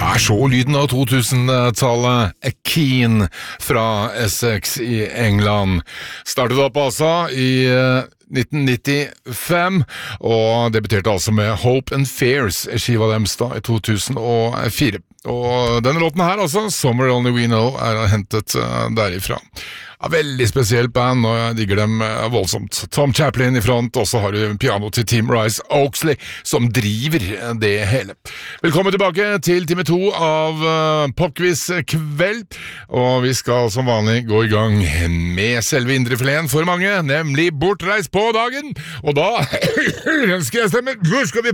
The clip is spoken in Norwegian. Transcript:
Så lyden av 2000-tallet, Keane fra Essex i England. Startet opp altså i 1995, og debuterte altså med Hope and Fears, skiva deres da i 2004. Og denne låten her altså, Somewhere Only We Know, hentet derifra. Veldig spesielt band, og jeg digger dem voldsomt. Tom Chaplin i front, og så har du piano til Tim Rice Oaksley, som driver det hele. Velkommen tilbake til time 2 av Popquiz kveld, og vi skal som vanlig gå i gang med selve indrefileten for mange, nemlig Bortreist på dagen. Og da ønsker jeg stemme, hvor skal vi